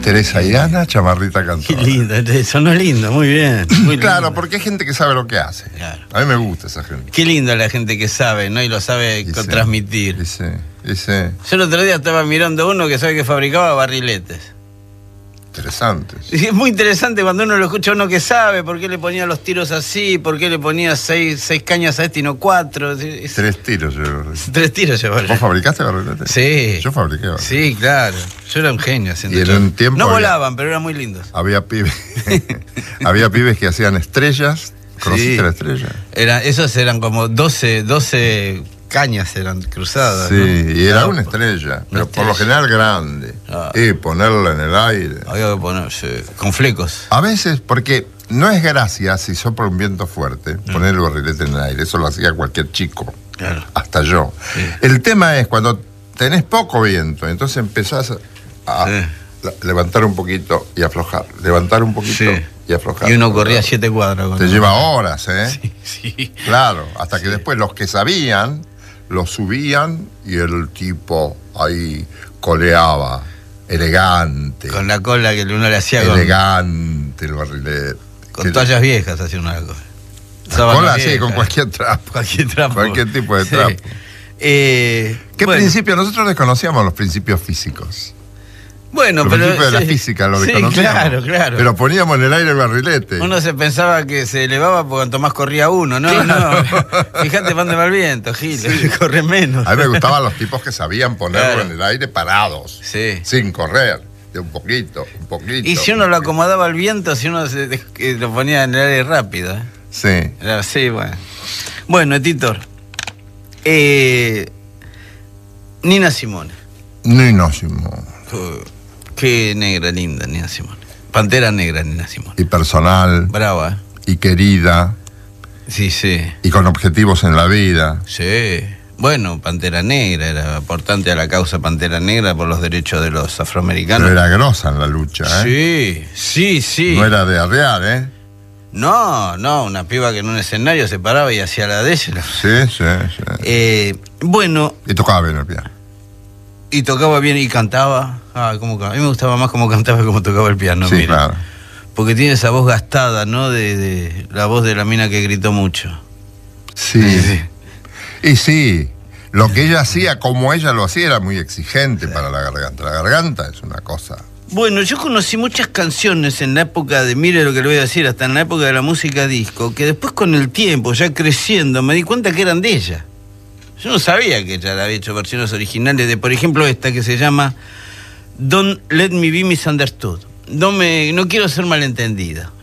Teresa y Ana, Chamarrita Cantora. Qué lindo, sonó lindo, muy bien. Muy Claro, lindo. porque hay gente que sabe lo que hace. Claro. A mí me gusta esa gente. Qué lindo la gente que sabe, ¿no? Y lo sabe transmitir. Dice. Yo el otro día estaba mirando uno que sabe que fabricaba barriletes. Interesante. Y es muy interesante cuando uno lo escucha a uno que sabe por qué le ponía los tiros así, por qué le ponía seis cañas a este y no 4. 3 tiros yo. 3 tiros llevó. ¿Vos fabricaste barriletes? Sí. Yo fabriqué barriletes. Sí, claro. Yo era un genio haciendo Y en eso. un tiempo no había- volaban, pero eran muy lindos. Había pibes. Había pibes que hacían estrellas. ¿Conociste Sí. la estrella? Esos eran como 12 cañas eran cruzadas. Sí, ¿no? y era Claro, una estrella, pero por estrella. lo general grande. Ah. Y ponerla en el aire. Había que ponerse con flecos. A veces, porque no es gracia si sopla un viento fuerte, poner el barrilete en el aire. Eso lo hacía cualquier chico, Claro. hasta yo. Sí. El tema es cuando tenés poco viento, entonces empezás a levantar un poquito y aflojar, levantar un poquito Sí. y aflojar. Y uno corría 7 cuadras. con Te eso. lleva horas, ¿eh? Sí. Claro, hasta que después los que sabían, lo subían y el tipo ahí coleaba, elegante. Con la cola que uno le hacía Elegante el barrilete. con toallas viejas, hacía una cosa. Cola, sí, con cualquier trapo. Cualquier trapo. Cualquier tipo de Sí. trapo. ¿Qué bueno, principio? Nosotros desconocíamos los principios físicos. Bueno, Los pero. principios de la sí, física los sí, desconocíamos. claro. Pero poníamos en el aire el barrilete. Uno se pensaba que se elevaba porque cuanto más corría uno, ¿no? Claro. No. Fíjate dónde va el viento, Gil. Corre menos. A mí me gustaban los tipos que sabían ponerlo Claro. en el aire parados. Sí. Sin correr. De un poquito. Y si uno lo acomodaba al viento, si uno lo ponía en el aire rápido. ¿eh? Sí. Era así, bueno. Bueno, Titor. Nina Simone. No, Simón. Qué negra, linda, Nina Simone. Pantera negra, Nina Simone. Y personal. Brava, ¿eh? Y querida. Sí, sí. Y con objetivos en la vida. Sí. Bueno, Pantera Negra, era aportante a la causa Pantera Negra por los derechos de los afroamericanos. Pero era grosa en la lucha, ¿eh? Sí. No era de arrear, ¿eh? No, una piba que en un escenario se paraba y hacía la de ella. Sí. Bueno, Y tocaba bien el piano. y tocaba bien y cantaba. A mí me gustaba más cómo cantaba que cómo tocaba el piano, Sí, mira. claro. Porque tiene esa voz gastada, ¿no? De la voz de la mina que gritó mucho. Sí. Y sí, lo que ella hacía, como ella lo hacía, era muy exigente para la garganta. La garganta es una cosa. Bueno, yo conocí muchas canciones en la época de, mire lo que le voy a decir, hasta en la época de la música disco, que después con el tiempo, ya creciendo, me di cuenta que eran de ella. Yo no sabía que ella había hecho versiones originales de, por ejemplo, esta que se llama Don't Let Me Be Misunderstood. No quiero ser malentendida.